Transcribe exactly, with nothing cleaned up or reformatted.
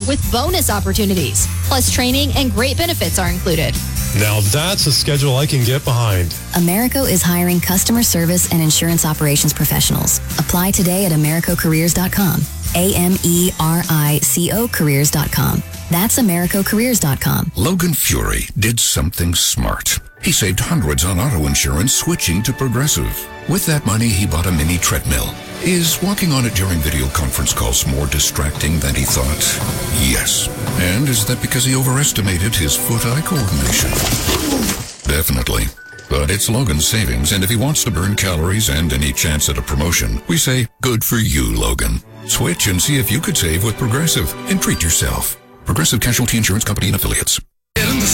with bonus opportunities. Plus, training and great benefits are included. Now that's a schedule I can get behind. Americo is hiring customer service and insurance operations professionals. Apply today at americo careers dot com. A M E R I C O careers dot com. That's americo careers dot com. Logan Fury did something smart. He saved hundreds on auto insurance switching to Progressive. With that money, he bought a mini treadmill. Is walking on it during video conference calls more distracting than he thought? Yes. And is that because he overestimated his foot-eye coordination? Definitely. But it's Logan's savings, and if he wants to burn calories and any chance at a promotion, we say, good for you, Logan. Switch and see if you could save with Progressive and treat yourself. Progressive Casualty Insurance Company and Affiliates.